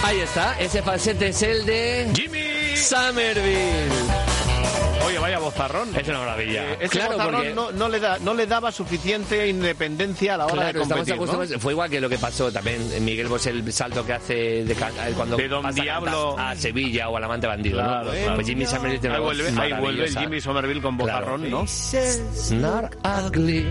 Ahí está, ese falsete es el de Jimmy Somerville. Oye, vaya bozarrón. Es una maravilla. Ese bozarrón porque... no le daba suficiente independencia a la hora de competir, ¿no? Fue igual que lo que pasó también Miguel Bosé, el salto que hace cuando de Don Diablo a Sevilla o al Amante Bandido, claro, ¿no? Claro. Pues Jimmy Somerville tiene una voz Ahí vuelve el Jimmy Somerville con bozarrón, ¿no? Not ugly.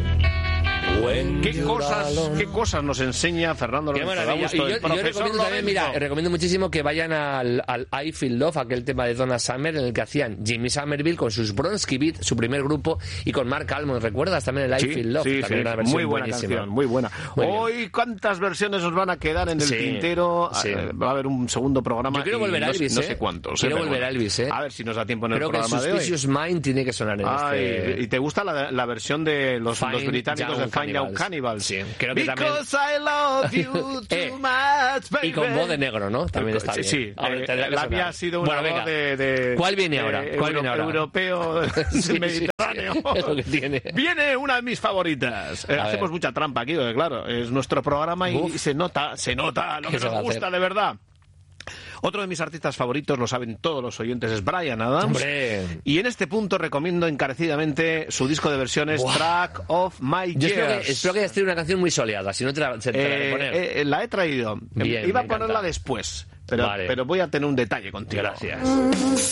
¿Qué cosas nos enseña Fernando Lorenzo de Augusto, el profesor recomiendo también, Lorenzo? recomiendo muchísimo que vayan al I Feel Love, aquel tema de Donna Summer, en el que hacían Jimmy Somerville con sus Bronski Beat, su primer grupo, y con Mark Almond. ¿Recuerdas también el I Feel Love? Sí, también una versión muy buena buenísima. canción, muy buena. Hoy, ¿cuántas versiones nos van a quedar en el tintero? Sí. Va a haber un segundo programa. Yo quiero volver a Elvis, no sé cuántos. Quiero volver a Elvis, A ver si nos da tiempo en el programa de hoy. Creo que Suspicious Mind tiene que sonar en ¿Y te gusta la versión de los británicos de Find Out Cannibals? Sí, creo que también. Because I love you too much, baby. Y con voz de negro, ¿no? También está bien. Sí, la mía ha sido una voz de... ¿Cuál viene ahora? Europeo mediterráneo. Es lo que tiene. Viene una de mis favoritas. Hacemos mucha trampa aquí, porque claro, es nuestro programa y se nota lo que nos gusta de verdad. Otro de mis artistas favoritos, lo saben todos los oyentes, es Bryan Adams. ¡Hombre! Y en este punto recomiendo encarecidamente su disco de versiones Track of My Years. Espero que hayas traído una canción muy soleada, si no te la voy a poner. La he traído. Bien, iba a ponerla después, pero voy a tener un detalle contigo. Gracias.